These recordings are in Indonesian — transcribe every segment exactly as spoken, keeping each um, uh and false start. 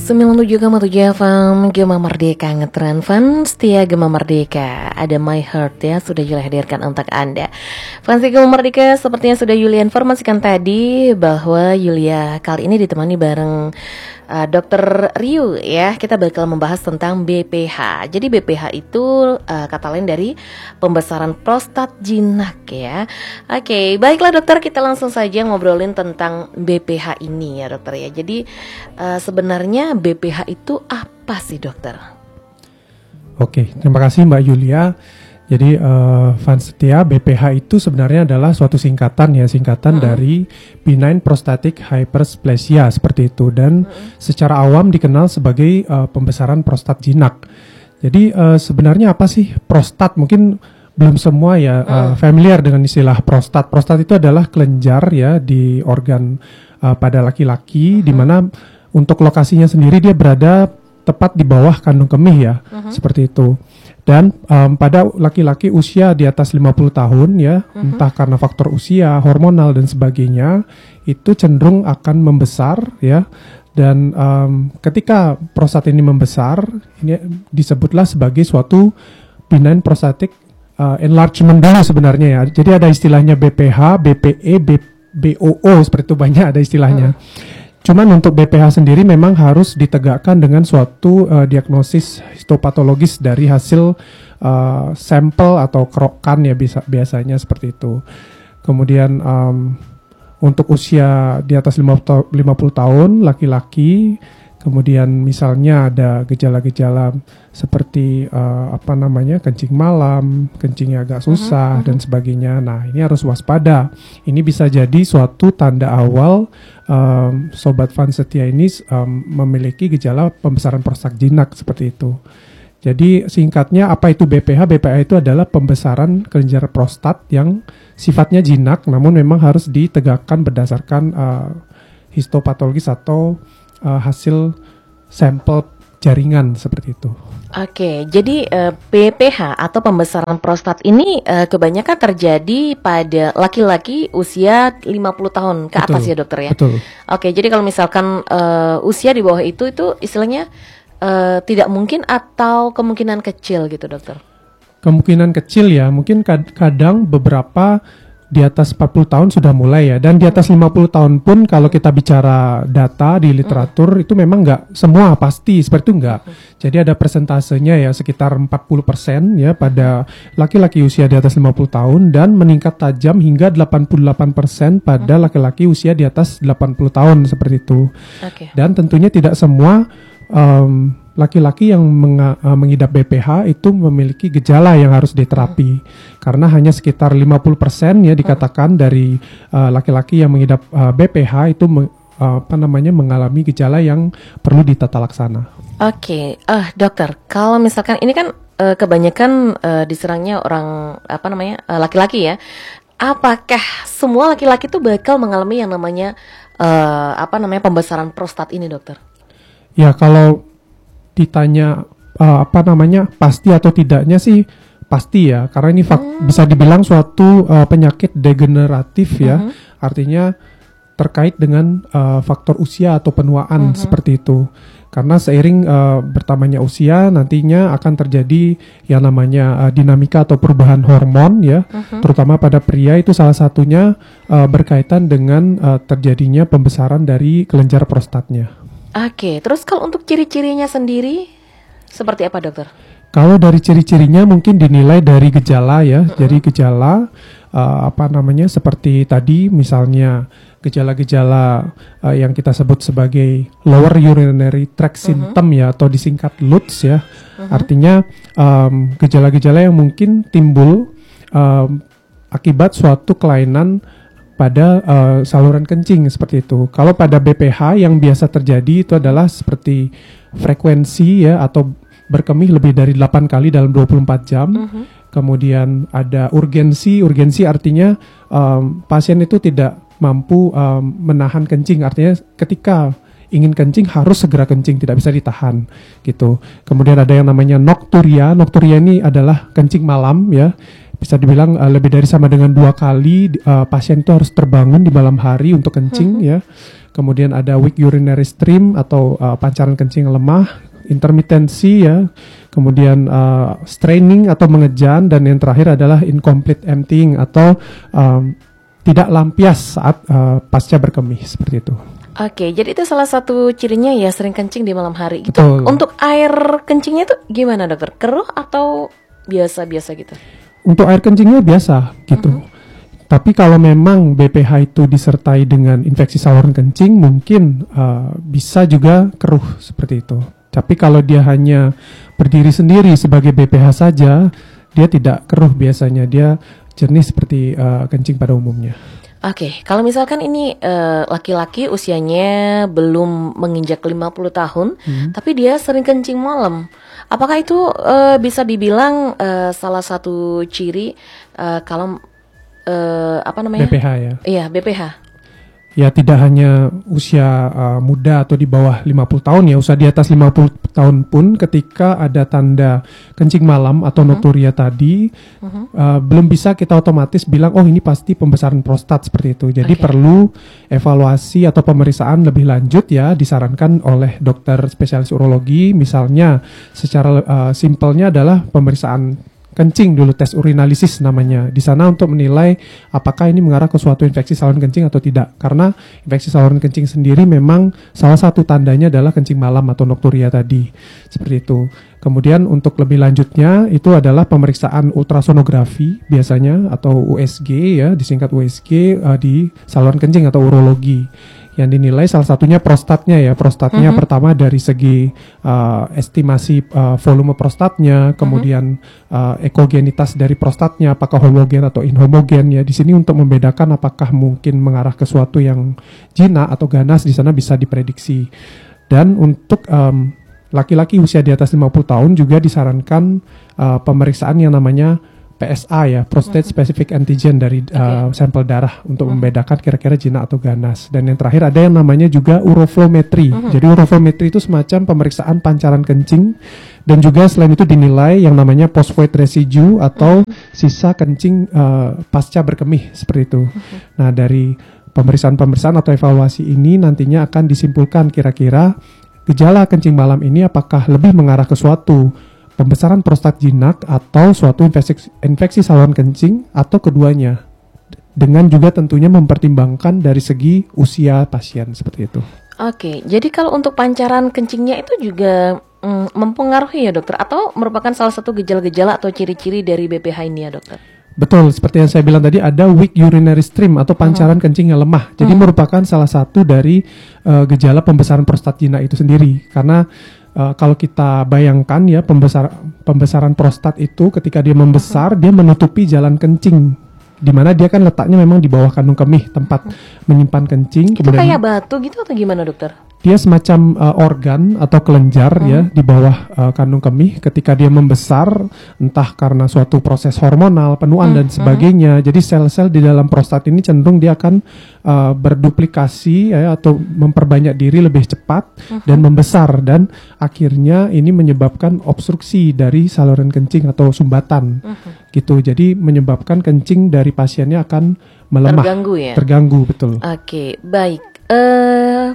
sembilan puluh tujuh koma tujuh F M Gema Merdeka ngetren Fan setia Gema Merdeka. Ada My Heart ya, sudah Yulia hadirkan untuk Anda. Fans Gema Merdeka, sepertinya sudah Yulia informasikan tadi bahwa Yulia kali ini ditemani bareng uh, dokter Ryu ya. Kita bakal membahas tentang B P H. Jadi B P H itu uh, kata lain dari pembesaran prostat jinak ya. Oke, baiklah dokter, kita langsung saja ngobrolin tentang B P H ini ya dokter ya. Jadi uh, sebenarnya B P H itu apa sih dokter? Oke, terima kasih Mbak Yulia. Jadi uh, fans setia, B P H itu sebenarnya adalah suatu singkatan ya, singkatan hmm. dari benign prostatic hypersplasia seperti itu, dan hmm. secara awam dikenal sebagai uh, pembesaran prostat jinak. Jadi uh, sebenarnya apa sih prostat? Mungkin belum semua ya hmm. uh, familiar dengan istilah prostat. Prostat itu adalah kelenjar ya di organ uh, pada laki-laki, hmm. di mana untuk lokasinya sendiri dia berada tepat di bawah kandung kemih ya, uh-huh. seperti itu. Dan um, pada laki-laki usia di atas lima puluh tahun ya, uh-huh. entah karena faktor usia, hormonal dan sebagainya, itu cenderung akan membesar ya. Dan um, ketika prostat ini membesar, ini disebutlah sebagai suatu benign prostatic uh, enlargement dulu sebenarnya ya. Jadi ada istilahnya B P H, B P E, B O O, seperti itu, banyak ada istilahnya. Uh-huh. Cuman untuk B P H sendiri memang harus ditegakkan dengan suatu uh, diagnosis histopatologis dari hasil uh, sampel atau kerokan ya, bisa, biasanya seperti itu. Kemudian um, untuk usia di atas lima puluh tahun laki-laki, kemudian misalnya ada gejala-gejala seperti uh, apa namanya kencing malam, kencingnya agak susah uh-huh, uh-huh. dan sebagainya. Nah, ini harus waspada. Ini bisa jadi suatu tanda awal um, sobat fans setia ini um, memiliki gejala pembesaran prostat jinak seperti itu. Jadi singkatnya apa itu B P H? B P H itu adalah pembesaran kelenjar prostat yang sifatnya jinak, namun memang harus ditegakkan berdasarkan uh, histopatologis atau Uh, hasil sampel jaringan seperti itu. Oke, jadi uh, B P H atau pembesaran prostat ini uh, kebanyakan terjadi pada laki-laki usia lima puluh tahun ke betul, atas ya dokter ya? Betul. Oke, jadi kalau misalkan uh, usia di bawah itu, itu istilahnya uh, tidak mungkin atau kemungkinan kecil gitu dokter? Kemungkinan kecil ya, mungkin kad- kadang beberapa di atas empat puluh tahun sudah mulai ya, dan di atas lima puluh tahun pun kalau kita bicara data di literatur mm. itu memang nggak semua pasti seperti itu, nggak. Mm. Jadi ada persentasenya ya, sekitar empat puluh persen ya pada laki-laki usia di atas lima puluh tahun, dan meningkat tajam hingga delapan puluh delapan persen pada mm. laki-laki usia di atas delapan puluh tahun seperti itu. Okay. Dan tentunya tidak semua um, laki-laki yang menga, uh, mengidap B P H itu memiliki gejala yang harus diterapi, hmm. karena hanya sekitar lima puluh persen ya dikatakan hmm. dari uh, laki-laki yang mengidap uh, B P H itu me, uh, apa namanya mengalami gejala yang perlu ditata laksana. Oke, okay. uh, dokter, kalau misalkan ini kan uh, kebanyakan uh, diserangnya orang apa namanya uh, laki-laki ya, apakah semua laki-laki itu bakal mengalami yang namanya uh, apa namanya pembesaran prostat ini dokter? Ya, kalau ditanya uh, apa namanya pasti atau tidaknya sih pasti ya, karena ini fak- hmm. bisa dibilang suatu uh, penyakit degeneratif ya, hmm. artinya terkait dengan uh, faktor usia atau penuaan hmm. seperti itu. Karena seiring uh, bertambahnya usia nantinya akan terjadi yang namanya uh, dinamika atau perubahan hormon ya, hmm. terutama pada pria itu salah satunya uh, berkaitan dengan uh, terjadinya pembesaran dari kelenjar prostatnya. Oke, terus kalau untuk ciri-cirinya sendiri seperti apa dokter? Kalau dari ciri-cirinya mungkin dinilai dari gejala ya, mm-hmm. jadi gejala uh, apa namanya seperti tadi misalnya gejala-gejala uh, yang kita sebut sebagai lower urinary tract symptom mm-hmm. ya, atau disingkat L U T S ya, mm-hmm. artinya um, gejala-gejala yang mungkin timbul um, akibat suatu kelainan pada uh, saluran kencing seperti itu. Kalau pada B P H yang biasa terjadi itu adalah seperti frekuensi ya, atau berkemih lebih dari delapan kali dalam dua puluh empat jam. Uh-huh. Kemudian ada urgensi. Urgensi artinya um, pasien itu tidak mampu um, menahan kencing. Artinya ketika ingin kencing harus segera kencing, tidak bisa ditahan gitu. Kemudian ada yang namanya nokturia. Nokturia ini adalah kencing malam ya. Bisa dibilang uh, lebih dari sama dengan dua kali uh, pasien itu harus terbangun di malam hari untuk kencing uh-huh. ya. kemudian ada weak urinary stream atau uh, pancaran kencing yang lemah, intermitensi ya, kemudian uh, straining atau mengejan, dan yang terakhir adalah incomplete emptying atau um, tidak lampias saat uh, pasca berkemih seperti itu. Oke, jadi itu salah satu cirinya ya, sering kencing di malam hari gitu. Betul. Untuk air kencingnya itu gimana dokter? Keruh atau biasa-biasa gitu? Untuk air kencingnya biasa gitu. Mm-hmm. Tapi kalau memang B P H itu disertai dengan infeksi saluran kencing, mungkin uh, bisa juga keruh seperti itu. Tapi kalau dia hanya berdiri sendiri sebagai B P H saja, dia tidak keruh biasanya. Dia jernih seperti uh, kencing pada umumnya. Oke, kalau misalkan ini uh, laki-laki usianya belum menginjak lima puluh tahun, hmm. tapi dia sering kencing malam. Apakah itu uh, bisa dibilang uh, salah satu ciri uh, kalau uh, apa namanya? B P H ya? Iya, B P H. Ya, tidak hanya usia uh, muda atau di bawah lima puluh tahun ya, usia di atas lima puluh tahun pun ketika ada tanda kencing malam atau uh-huh. nokturia tadi, uh-huh. uh, belum bisa kita otomatis bilang, oh ini pasti pembesaran prostat seperti itu. Jadi okay. perlu evaluasi atau pemeriksaan lebih lanjut ya, disarankan oleh dokter spesialis urologi. Misalnya secara uh, simpelnya adalah pemeriksaan kencing dulu, tes urinalisis namanya. Di sana untuk menilai apakah ini mengarah ke suatu infeksi saluran kencing atau tidak. Karena infeksi saluran kencing sendiri memang salah satu tandanya adalah kencing malam atau nokturia tadi. Seperti itu. Kemudian untuk lebih lanjutnya itu adalah pemeriksaan ultrasonografi biasanya atau U S G ya, disingkat U S G uh, di saluran kencing atau urologi. Yang dinilai salah satunya prostatnya ya, prostatnya mm-hmm. pertama dari segi uh, estimasi uh, volume prostatnya, kemudian mm-hmm. uh, ekogenitas dari prostatnya, apakah homogen atau inhomogen ya. Di sini untuk membedakan apakah mungkin mengarah ke suatu yang jinak atau ganas, di sana bisa diprediksi. Dan untuk um, laki-laki usia di atas lima puluh tahun juga disarankan uh, pemeriksaan yang namanya P S A ya, prostate specific antigen dari uh, okay. sampel darah untuk uh-huh. membedakan kira-kira jinak atau ganas. Dan yang terakhir ada yang namanya juga uroflowmetry. Uh-huh. Jadi uroflowmetry itu semacam pemeriksaan pancaran kencing, dan juga selain itu dinilai yang namanya post void residue atau uh-huh. sisa kencing uh, pasca berkemih seperti itu. Uh-huh. Nah, dari pemeriksaan-pemeriksaan atau evaluasi ini nantinya akan disimpulkan kira-kira gejala kencing malam ini apakah lebih mengarah ke suatu pembesaran prostat jinak atau suatu infeksi, infeksi saluran kencing atau keduanya, dengan juga tentunya mempertimbangkan dari segi usia pasien seperti itu. Oke, jadi kalau untuk pancaran kencingnya itu juga mm, mempengaruhi ya dokter, atau merupakan salah satu gejala-gejala atau ciri-ciri dari B P H ini ya dokter? Betul, seperti yang saya bilang tadi ada weak urinary stream atau pancaran uh-huh. kencing yang lemah. Jadi uh-huh. merupakan salah satu dari uh, gejala pembesaran prostat jinak itu sendiri. Karena Uh, kalau kita bayangkan ya, pembesar, pembesaran prostat itu ketika dia membesar, uh-huh. dia menutupi jalan kencing, di mana dia kan letaknya memang di bawah kandung kemih, tempat uh-huh. menyimpan kencing. Itu kayak batu gitu atau gimana dokter? Dia semacam uh, organ atau kelenjar hmm. ya di bawah uh, kandung kemih. Ketika dia membesar, entah karena suatu proses hormonal, penuaan hmm. dan sebagainya, hmm. jadi sel-sel di dalam prostat ini cenderung dia akan uh, berduplikasi ya, atau memperbanyak diri lebih cepat hmm. dan membesar, dan akhirnya ini menyebabkan obstruksi dari saluran kencing atau sumbatan hmm. gitu. Jadi menyebabkan kencing dari pasiennya akan melemah, terganggu ya. Terganggu betul. Oke, okay, baik. Uh...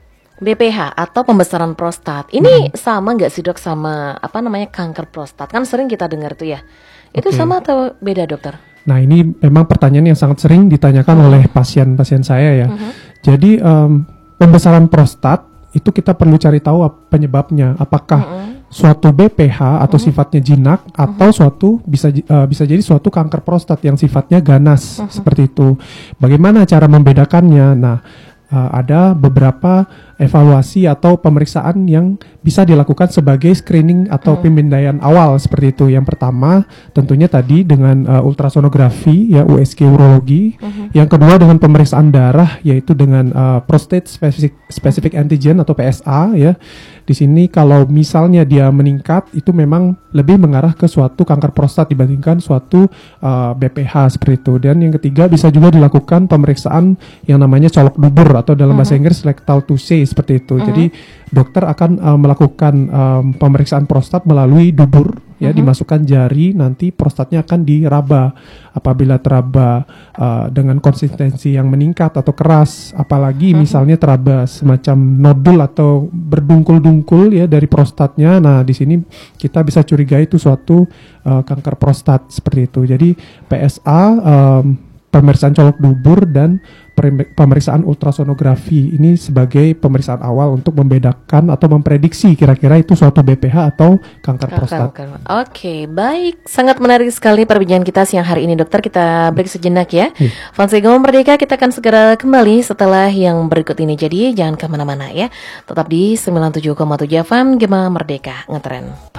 B P H atau pembesaran prostat ini hmm. sama nggak sih dok sama apa namanya kanker prostat? Kan sering kita dengar tuh ya. Itu okay. sama atau beda dokter? Nah, ini memang pertanyaan yang sangat sering ditanyakan hmm. oleh pasien-pasien saya ya. Hmm. Jadi um, pembesaran prostat itu kita perlu cari tahu penyebabnya. Apakah hmm. suatu B P H atau hmm. sifatnya jinak atau hmm. suatu bisa uh, bisa jadi suatu kanker prostat yang sifatnya ganas hmm. seperti itu. Bagaimana cara membedakannya? Nah, Uh, ada beberapa evaluasi atau pemeriksaan yang bisa dilakukan sebagai screening atau hmm. pemindaian awal seperti itu. Yang pertama tentunya tadi dengan uh, ultrasonografi ya, U S G urologi. Hmm. Yang kedua dengan pemeriksaan darah, yaitu dengan uh, prostate specific, specific antigen atau P S A ya. Di sini kalau misalnya dia meningkat, itu memang lebih mengarah ke suatu kanker prostat dibandingkan suatu uh, B P H seperti itu. Dan yang ketiga bisa juga dilakukan pemeriksaan yang namanya colok dubur atau dalam bahasa Inggris rectal touche seperti itu. Uh-huh. Jadi dokter akan uh, melakukan um, pemeriksaan prostat melalui dubur ya, Mhm. dimasukkan jari, nanti prostatnya akan diraba. Apabila teraba uh, dengan konsistensi yang meningkat atau keras, apalagi Mhm. misalnya teraba semacam nodul atau berdungkul-dungkul ya dari prostatnya, nah di sini kita bisa curigai itu suatu uh, kanker prostat seperti itu. Jadi P S A, um, pemeriksaan colok dubur dan pem- pemeriksaan ultrasonografi ini sebagai pemeriksaan awal untuk membedakan atau memprediksi kira-kira itu suatu B P H atau kanker prostat. Kanker. Oke, baik. Sangat menarik sekali perbincangan kita siang hari ini, dokter. Kita break sejenak ya. Iya. Fans Gema Merdeka, kita akan segera kembali setelah yang berikut ini. Jadi jangan kemana-mana ya. Tetap di sembilan puluh tujuh koma tujuh F M Gema Merdeka, ngetren.